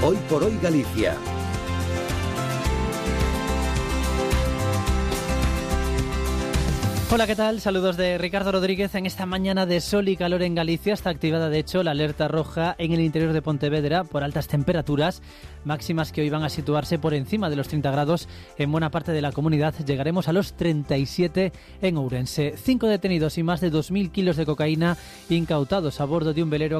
Hoy por Hoy Galicia. Hola, ¿qué tal? Saludos de Ricardo Rodríguez. En esta mañana de sol y calor en Galicia está activada, de hecho, la alerta roja en el interior de Pontevedra por altas temperaturas, máximas que hoy van a situarse por encima de los 30 grados en buena parte de la comunidad. Llegaremos a los 37 en Ourense. 5 detenidos y más de 2.000 kilos de cocaína incautados a bordo de un velero a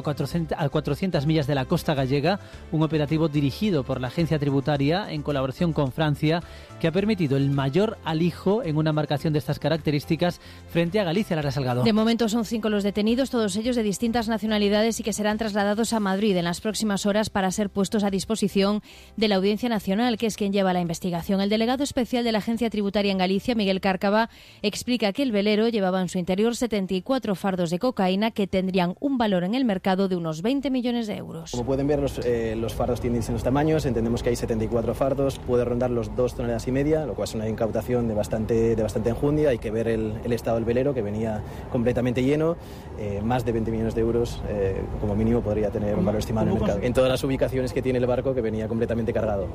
400 millas de la costa gallega, un operativo dirigido por la agencia tributaria en colaboración con Francia, que ha permitido el mayor alijo en una embarcación de estas características frente a Galicia. Lara Salgado. De momento son 5 los detenidos, todos ellos de distintas nacionalidades, y que serán trasladados a Madrid en las próximas horas para ser puestos a disposición de la Audiencia Nacional, que es quien lleva la investigación. El delegado especial de la Agencia Tributaria en Galicia, Miguel Cárcava, explica que el velero llevaba en su interior 74 fardos de cocaína que tendrían un valor en el mercado de unos 20 millones de euros. Como pueden ver, los fardos tienen distintos tamaños. Entendemos que hay 74 fardos, puede rondar los 2,5 toneladas, lo cual es una incautación de bastante enjundia. Hay que ver el estado del velero, que venía completamente lleno. Más de 20 millones de euros, como mínimo, podría tener un valor estimado en el mercado. En todas las ubicaciones que tiene el barco, que venía completamente cargado.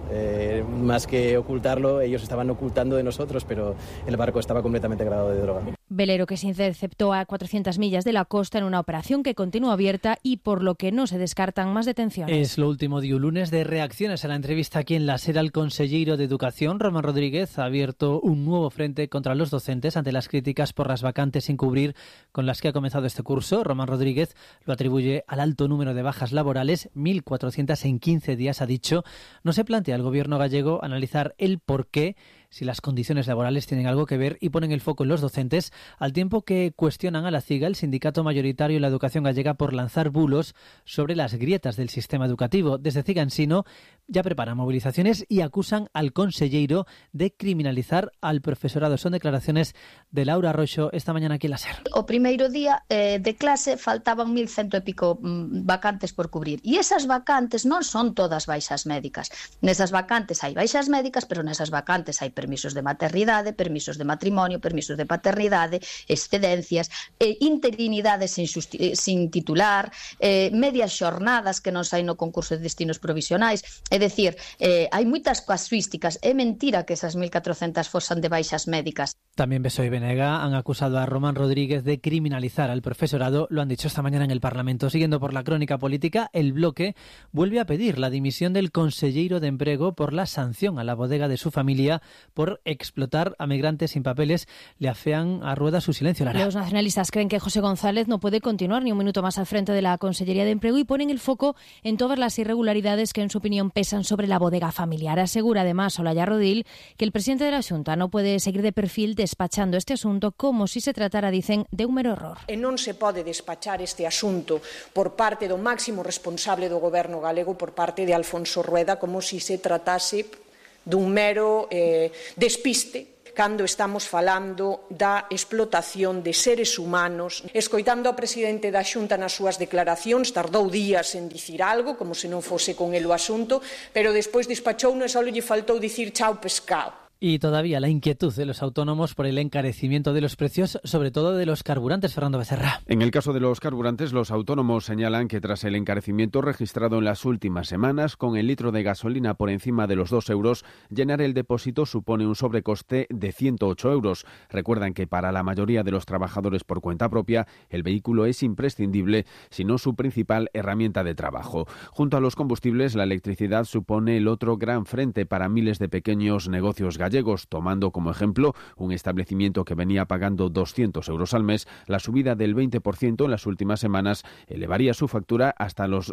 Más que ocultarlo, ellos estaban ocultando de nosotros, pero el barco estaba completamente cargado de droga. Velero que se interceptó a 400 millas de la costa en una operación que continúa abierta y por lo que no se descartan más detenciones. Es lo último de un lunes de reacciones a la entrevista aquí en la SER al conselleiro de Educación. Román Rodríguez ha abierto un nuevo frente contra los docentes ante las críticas por las vacantes sin cubrir con las que ha comenzado este curso. Román Rodríguez lo atribuye al alto número de bajas laborales, 1.400 en 15 días, ha dicho. No se plantea el gobierno gallego analizar el porqué, si las condiciones laborales tienen algo que ver, y ponen el foco en los docentes, al tiempo que cuestionan a la CIGA, el sindicato mayoritario en la educación gallega, por lanzar bulos sobre las grietas del sistema educativo. Desde CIGA Ensino ya preparan movilizaciones y acusan al conselleiro de criminalizar al profesorado. Son declaraciones de Laura Roxo esta mañana aquí en la SER. O primeiro día de clase faltaban 1.100 e pico vacantes por cubrir, e esas vacantes non son todas baixas médicas. Nesas vacantes hai baixas médicas, pero nesas vacantes hai permisos de maternidade, permisos de matrimonio, permisos de paternidade, excedencias, interinidades sin titular, medias xornadas que non saen no concurso de destinos provisionais. É dicir, hai moitas casuísticas. É mentira que esas 1.400 fosan de baixas médicas. También Besoy y Venega han acusado a Román Rodríguez de criminalizar al profesorado. Lo han dicho esta mañana en el Parlamento. Siguiendo por la crónica política, el Bloque vuelve a pedir la dimisión del conselleiro de Emprego por la sanción a la bodega de su familia por explotar a migrantes sin papeles. Le afean a rueda su silencio, Lara. Los nacionalistas creen que José González no puede continuar ni un minuto más al frente de la Consellería de Empleo y ponen el foco en todas las irregularidades que, en su opinión, pesan sobre la bodega familiar. Asegura además Olaya Rodil que el presidente de la Xunta no puede seguir de perfil despachando este asunto como si se tratara, dicen, de un mero error. E non se pode despachar este asunto por parte do máximo responsable do goberno galego, por parte de Alfonso Rueda, como si se tratase dun mero despiste, cando estamos falando da explotación de seres humanos. Escoitando ao presidente da Xunta nas súas declaracións, tardou días en dicir algo, como se non fose con el o asunto, pero despois despachou, e só lle faltou dicir chao pescado. Y todavía la inquietud de los autónomos por el encarecimiento de los precios, sobre todo de los carburantes. Fernando Becerra. En el caso de los carburantes, los autónomos señalan que tras el encarecimiento registrado en las últimas semanas, con el litro de gasolina por encima de los 2 euros, llenar el depósito supone un sobrecoste de 108 euros. Recuerdan que para la mayoría de los trabajadores por cuenta propia, el vehículo es imprescindible, si no su principal herramienta de trabajo. Junto a los combustibles, la electricidad supone el otro gran frente para miles de pequeños negocios gallegos, tomando como ejemplo un establecimiento que venía pagando 200 euros al mes. La subida del 20% en las últimas semanas elevaría su factura hasta los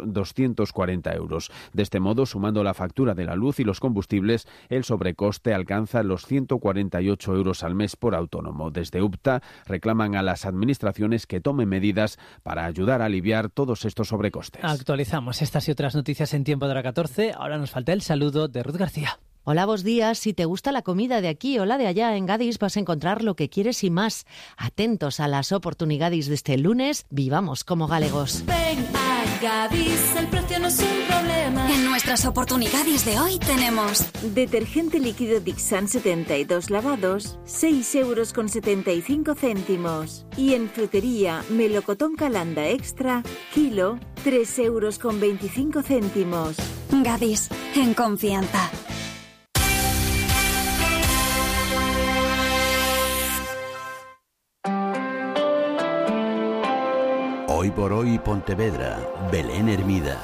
240 euros. De este modo, sumando la factura de la luz y los combustibles, el sobrecoste alcanza los 148 euros al mes por autónomo. Desde UPTA reclaman a las administraciones que tomen medidas para ayudar a aliviar todos estos sobrecostes. Actualizamos estas y otras noticias en Tiempo de la 14. Ahora nos falta el saludo de Ruth García. Hola, buenos días. Si te gusta la comida de aquí o la de allá en Gadis, vas a encontrar lo que quieres y más. Atentos a las oportunidades de este lunes. Vivamos como galegos. Ven a Gadis, el precio no es un problema. En nuestra nuestras oportunidades de hoy tenemos detergente líquido Dixan 72 lavados, 6,75 €. Y en frutería, melocotón Calanda Extra, kilo, 3,25 €. Gadis, en confianza. Hoy por hoy Pontevedra, Belén Hermida.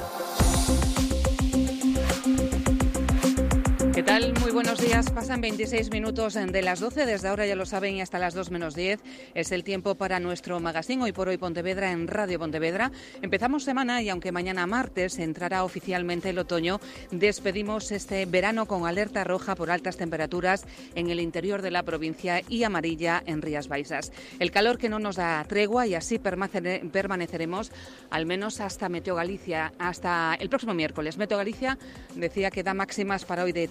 ¿Qué tal? Muy buenos días. Pasan 26 minutos de las 12. Desde ahora, ya lo saben, y hasta las 2 menos 10 es el tiempo para nuestro magazine Hoy por Hoy Pontevedra en Radio Pontevedra. Empezamos semana y aunque mañana martes entrará oficialmente el otoño, despedimos este verano con alerta roja por altas temperaturas en el interior de la provincia y amarilla en Rías Baixas. El calor que no nos da tregua y así permaneceremos al menos hasta Meteo Galicia, hasta el próximo miércoles. Meteo Galicia decía que da máximas para hoy de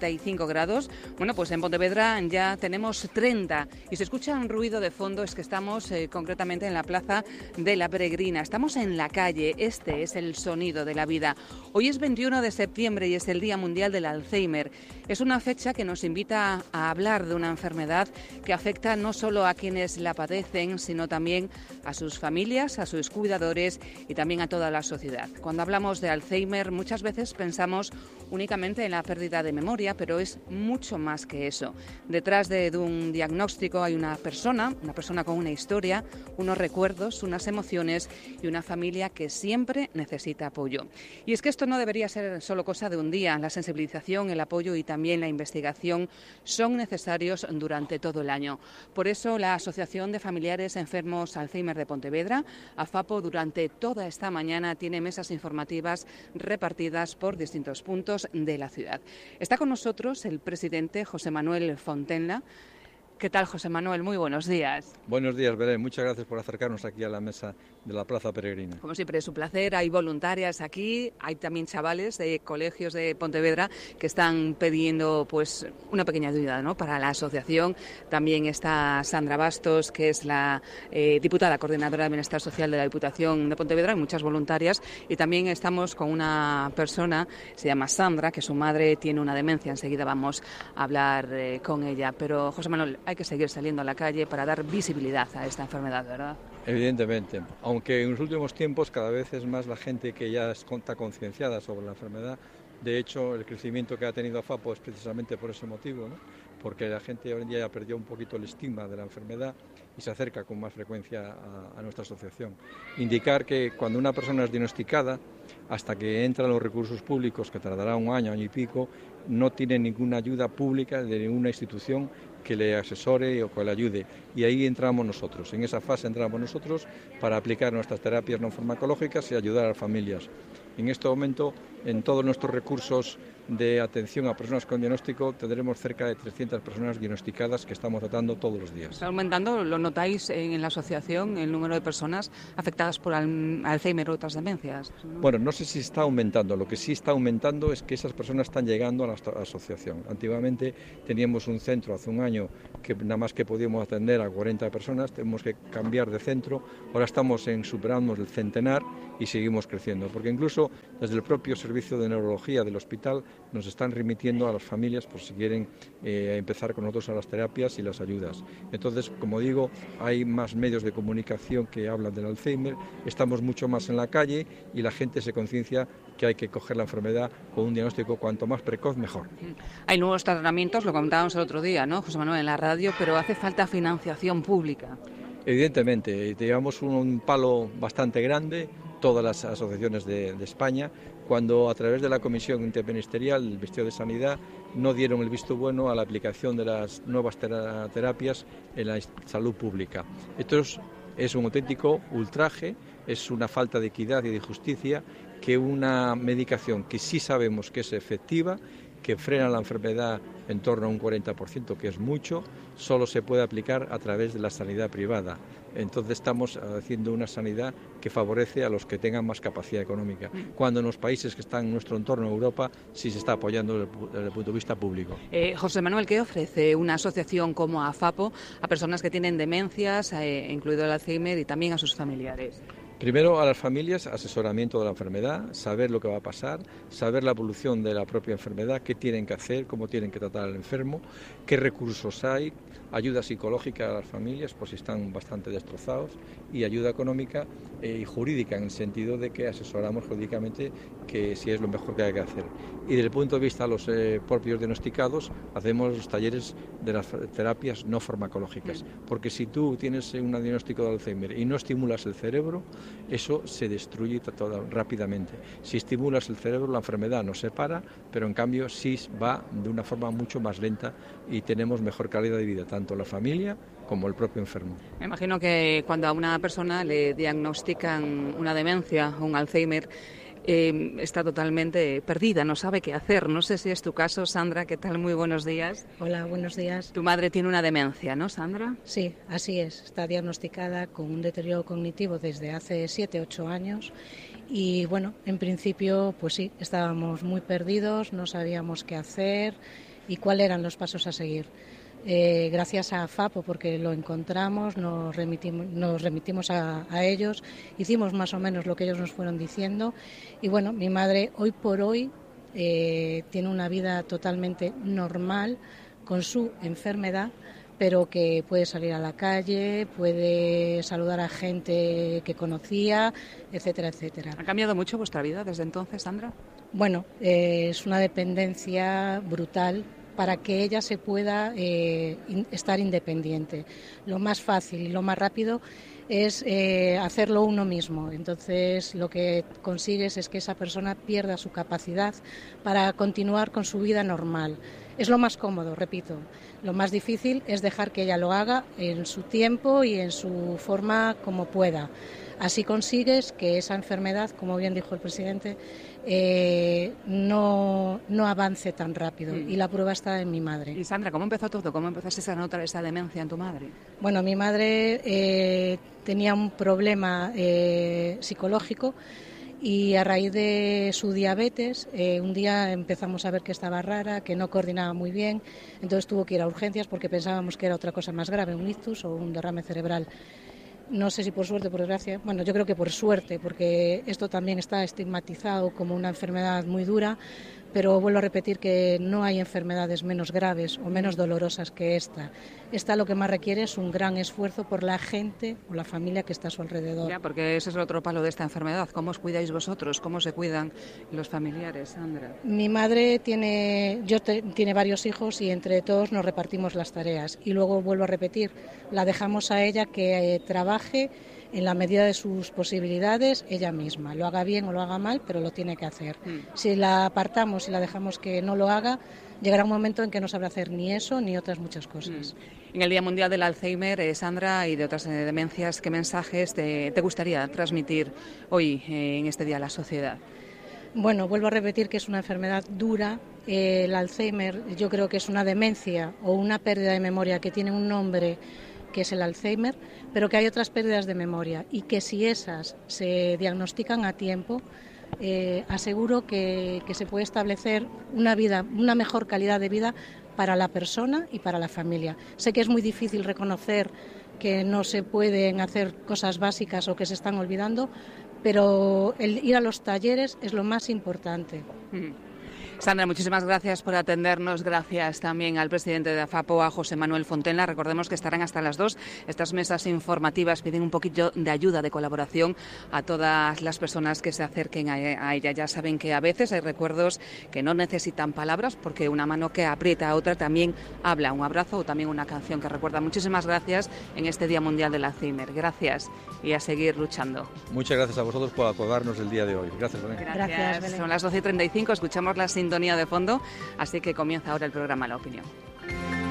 35 grados. Bueno, pues en Pontevedra ya tenemos 30 y se escucha un ruido de fondo, es que estamos concretamente en la Plaza de la Peregrina. Estamos en la calle, este es el sonido de la vida. Hoy es 21 de septiembre y es el Día Mundial del Alzheimer. Es una fecha que nos invita a hablar de una enfermedad que afecta no solo a quienes la padecen, sino también a sus familias, a sus cuidadores y también a toda la sociedad. Cuando hablamos de Alzheimer, muchas veces pensamos únicamente en la pérdida de memoria, pero es mucho más que eso. Detrás de un diagnóstico hay una persona con una historia, unos recuerdos, unas emociones y una familia que siempre necesita apoyo. Y es que esto no debería ser solo cosa de un día. La sensibilización, el apoyo y también la investigación son necesarios durante todo el año. Por eso la Asociación de Familiares Enfermos Alzheimer de Pontevedra, AFAPO, durante toda esta mañana tiene mesas informativas repartidas por distintos puntos de la ciudad. Está con nosotros el presidente José Manuel Fontenla. ¿Qué tal, José Manuel? Muy buenos días. Buenos días, Belén. Muchas gracias por acercarnos aquí a la mesa de la Plaza Peregrina. Como siempre, es un placer. Hay voluntarias aquí, hay también chavales de colegios de Pontevedra que están pidiendo pues una pequeña ayuda, ¿no?, para la asociación. También está Sandra Bastos, que es la diputada coordinadora de Bienestar Social de la Diputación de Pontevedra. Hay muchas voluntarias y también estamos con una persona, se llama Sandra, que su madre tiene una demencia. Enseguida vamos a hablar con ella. Pero, José Manuel, hay que seguir saliendo a la calle para dar visibilidad a esta enfermedad, ¿verdad? Evidentemente, aunque en los últimos tiempos cada vez es más la gente que ya está concienciada sobre la enfermedad. De hecho, el crecimiento que ha tenido AFAPO es precisamente por ese motivo, ¿no?, porque la gente hoy en día ya perdió un poquito el estigma de la enfermedad y se acerca con más frecuencia a nuestra asociación. Indicar que cuando una persona es diagnosticada, hasta que entran los recursos públicos, que tardará un año y pico, no tiene ninguna ayuda pública de ninguna institución que le asesore o que le ayude. Y ahí entramos nosotros, en esa fase entramos nosotros para aplicar nuestras terapias no farmacológicas y ayudar a las familias. En este momento, en todos nuestros recursos de atención a personas con diagnóstico, tendremos cerca de 300 personas diagnosticadas que estamos tratando todos los días. ¿Está aumentando, lo notáis en la asociación, el número de personas afectadas por Alzheimer u otras demencias? Bueno, no sé si está aumentando. Lo que sí está aumentando es que esas personas están llegando a la asociación. Antiguamente teníamos un centro hace un año que nada más que podíamos atender a 40 personas, tenemos que cambiar de centro. Ahora superamos el centenar y seguimos creciendo, porque incluso desde el propio servicio de neurología del hospital nos están remitiendo a las familias por si quieren empezar con nosotros a las terapias y las ayudas. Entonces, como digo, hay más medios de comunicación que hablan del Alzheimer, estamos mucho más en la calle y la gente se conciencia que hay que coger la enfermedad con un diagnóstico cuanto más precoz mejor. Hay nuevos tratamientos, lo comentábamos el otro día, ¿no, José Manuel, en la radio, pero hace falta financiación pública. Evidentemente, llevamos un palo bastante grande, todas las asociaciones de España, cuando a través de la Comisión Interministerial del Ministerio de Sanidad no dieron el visto bueno a la aplicación de las nuevas terapias en la salud pública. Esto es un auténtico ultraje, es una falta de equidad y de justicia que una medicación que sí sabemos que es efectiva, que frena la enfermedad en torno a un 40%, que es mucho, solo se puede aplicar a través de la sanidad privada. Entonces estamos haciendo una sanidad que favorece a los que tengan más capacidad económica, cuando en los países que están en nuestro entorno, Europa, sí se está apoyando desde el punto de vista público. José Manuel, ¿qué ofrece una asociación como AFAPO a personas que tienen demencias, incluido el Alzheimer, y también a sus familiares? Primero, a las familias, asesoramiento de la enfermedad, saber lo que va a pasar, saber la evolución de la propia enfermedad, qué tienen que hacer, cómo tienen que tratar al enfermo, qué recursos hay, ayuda psicológica a las familias, pues si están bastante destrozados, y ayuda económica y jurídica, en el sentido de que asesoramos jurídicamente que si es lo mejor que hay que hacer. Y desde el punto de vista de los propios diagnosticados, hacemos los talleres de las terapias no farmacológicas, porque si tú tienes un diagnóstico de Alzheimer y no estimulas el cerebro, eso se destruye rápidamente. Si estimulas el cerebro, la enfermedad no se para, pero en cambio sí va de una forma mucho más lenta y tenemos mejor calidad de vida, tanto la familia como el propio enfermo. Me imagino que cuando a una persona le diagnostican una demencia o un Alzheimer, está totalmente perdida, no sabe qué hacer. No sé si es tu caso, Sandra. ¿Qué tal? Muy buenos días. Hola, buenos días. Tu madre tiene una demencia, ¿no, Sandra? Sí, así es. Está diagnosticada con un deterioro cognitivo desde hace 7-8 años y, bueno, en principio, pues sí, estábamos muy perdidos, no sabíamos qué hacer y cuáles eran los pasos a seguir. Gracias a FAPO, porque lo encontramos, nos remitimos a ellos, hicimos más o menos lo que ellos nos fueron diciendo y bueno, mi madre hoy por hoy tiene una vida totalmente normal con su enfermedad, pero que puede salir a la calle, puede saludar a gente que conocía, etcétera, etcétera. ¿Ha cambiado mucho vuestra vida desde entonces, Sandra? Bueno, es una dependencia brutal para que ella se pueda estar independiente. Lo más fácil y lo más rápido es hacerlo uno mismo. Entonces, lo que consigues es que esa persona pierda su capacidad para continuar con su vida normal. Es lo más cómodo, repito. Lo más difícil es dejar que ella lo haga en su tiempo y en su forma como pueda. Así consigues que esa enfermedad, como bien dijo el presidente, no avance tan rápido. Y la prueba está en mi madre. Y Sandra, ¿cómo empezó todo? ¿Cómo empezaste a notar esa demencia en tu madre? Bueno, mi madre tenía un problema psicológico y a raíz de su diabetes un día empezamos a ver que estaba rara, que no coordinaba muy bien, entonces tuvo que ir a urgencias porque pensábamos que era otra cosa más grave, un ictus o un derrame cerebral. No sé si por suerte o por desgracia, bueno, yo creo que por suerte, porque esto también está estigmatizado como una enfermedad muy dura, pero vuelvo a repetir que no hay enfermedades menos graves o menos dolorosas que esta. Esta lo que más requiere es un gran esfuerzo por la gente o la familia que está a su alrededor. Ya, porque ese es el otro palo de esta enfermedad. ¿Cómo os cuidáis vosotros? ¿Cómo se cuidan los familiares, Sandra? Mi madre tiene varios hijos y entre todos nos repartimos las tareas. Y luego vuelvo a repetir, la dejamos a ella que trabaje en la medida de sus posibilidades ella misma. Lo haga bien o lo haga mal, pero lo tiene que hacer. Si la apartamos y la dejamos que no lo haga, llegará un momento en que no sabrá hacer ni eso ni otras muchas cosas. En el Día Mundial del Alzheimer, Sandra, y de otras demencias, ¿qué mensajes te gustaría transmitir hoy en este día a la sociedad? Bueno, vuelvo a repetir que es una enfermedad dura. El Alzheimer yo creo que es una demencia o una pérdida de memoria que tiene un nombre que es el Alzheimer, pero que hay otras pérdidas de memoria y que si esas se diagnostican a tiempo, aseguro que se puede establecer una mejor calidad de vida para la persona y para la familia. Sé que es muy difícil reconocer que no se pueden hacer cosas básicas o que se están olvidando, pero el ir a los talleres es lo más importante. Sandra, muchísimas gracias por atendernos. Gracias también al presidente de AFAPO, a José Manuel Fontela. Recordemos que estarán hasta las 2. Estas mesas informativas piden un poquito de ayuda, de colaboración a todas las personas que se acerquen a ella. Ya saben que a veces hay recuerdos que no necesitan palabras, porque una mano que aprieta a otra también habla. Un abrazo o también una canción que recuerda. Muchísimas gracias en este Día Mundial del Alzheimer. Gracias y a seguir luchando. Muchas gracias a vosotros por acordarnos el día de hoy. Gracias, Belén. Gracias, Belén. Son las 12:35. Escuchamos la sintonía de fondo, así que comienza ahora el programa La Opinión.